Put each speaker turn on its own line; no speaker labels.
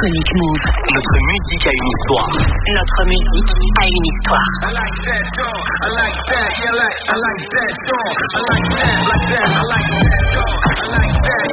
Sonic Move.
Notre musique a une histoire.
Notre musique a une histoire.
I like that song. I like that. Yeah, I like that song. I like that. I like that. I like that song. I like that.